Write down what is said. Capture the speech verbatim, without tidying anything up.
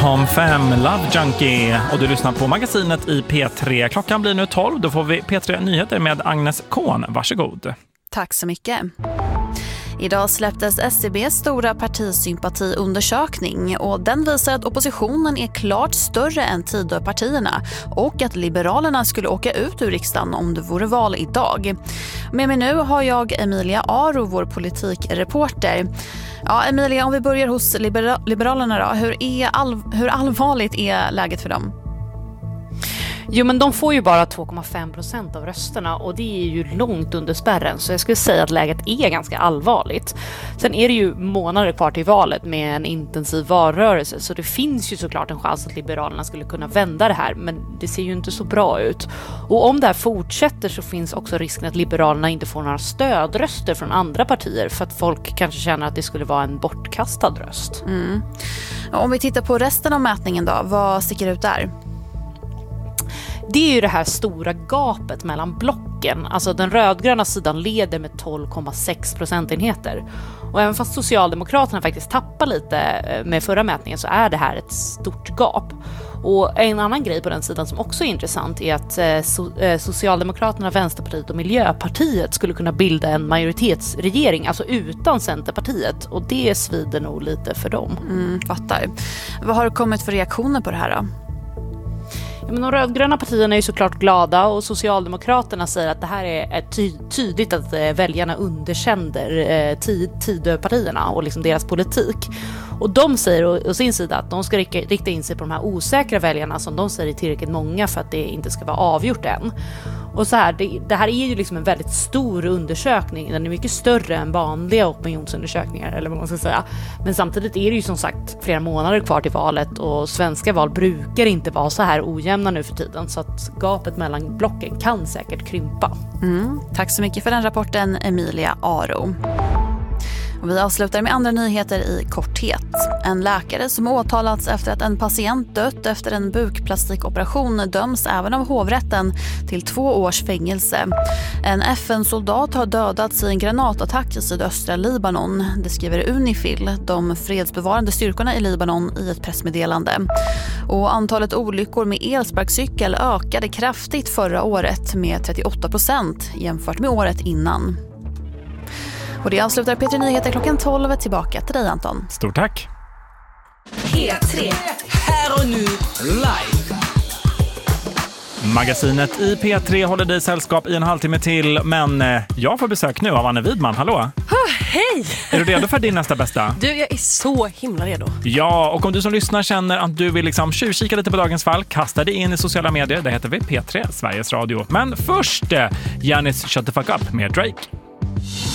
Napalm fem, Love Junkie, och du lyssnar på magasinet i P tre. Klockan blir nu tolv, då får vi P tre Nyheter med Agnes Kohn. Varsågod. Tack så mycket. Idag släpptes S C B:s stora partisympatiundersökning och den visar att oppositionen är klart större än Tidöpartierna och att Liberalerna skulle åka ut ur riksdagen om det vore val idag. Med mig nu har jag Emilia Aro, vår politikreporter. Ja, Emilia, om vi börjar hos libera- Liberalerna då. Hur, är all- hur allvarligt är läget för dem? Jo, men de får ju bara två komma fem procent av rösterna och det är ju långt under spärren, så jag skulle säga att läget är ganska allvarligt. Sen är det ju månader kvar till valet med en intensiv valrörelse, så det finns ju såklart en chans att Liberalerna skulle kunna vända det här, men det ser ju inte så bra ut. Och om det här fortsätter så finns också risken att Liberalerna inte får några stödröster från andra partier för att folk kanske känner att det skulle vara en bortkastad röst. Mm. Om vi tittar på resten av mätningen då, vad sticker ut där? Det är ju det här stora gapet mellan blocken. Alltså den rödgröna sidan leder med tolv komma sex procentenheter. Och även fast Socialdemokraterna faktiskt tappar lite med förra mätningen så är det här ett stort gap. Och en annan grej på den sidan som också är intressant är att so- Socialdemokraterna, Vänsterpartiet och Miljöpartiet skulle kunna bilda en majoritetsregering, alltså utan Centerpartiet. Och det svider nog lite för dem. Mm, fattar. Vad har det kommit för reaktioner på det här då? Men de rödgröna partierna är ju såklart glada och Socialdemokraterna säger att det här är ty- tydligt att eh, väljarna underkänner eh, tid- Tidöpartierna och liksom deras politik. Och de säger å, å sin sida att de ska rikta, rikta in sig på de här osäkra väljarna som de säger är tillräckligt många för att det inte ska vara avgjort än. Och så här, det, det här är ju liksom en väldigt stor undersökning. Den är mycket större än vanliga opinionsundersökningar, eller vad man ska säga. Men samtidigt är det ju som sagt flera månader kvar till valet och svenska val brukar inte vara så här ojämna nu för tiden. Så att gapet mellan blocken kan säkert krympa. Mm, tack så mycket för den rapporten, Emilia Aro. Och vi avslutar med andra nyheter i korthet. En läkare som åtalats efter att en patient dött efter en bukplastikoperation döms även av hovrätten till två års fängelse. En F N-soldat har dödats i en granatattack i sydöstra Libanon. Det skriver Unifil, de fredsbevarande styrkorna i Libanon, i ett pressmeddelande. Och antalet olyckor med elsparkcykel ökade kraftigt förra året med trettioåtta procent jämfört med året innan. Och det avslutar P tre Nyheter klockan tolv. Tillbaka till dig, Anton. Stort tack. P tre. Här och nu live. Magasinet i P tre håller dig sällskap i en halvtimme till, men jag får besök nu av Anne Widman. Hallå? Oh, hej! Är du redo för din nästa bästa? Du, jag är så himla redo. Ja, och om du som lyssnar känner att du vill liksom tjuvkika lite på dagens fall, kasta dig in i sociala medier. Där heter vi P tre, Sveriges Radio. Men först, Janis Shut the Fuck Up med Drake.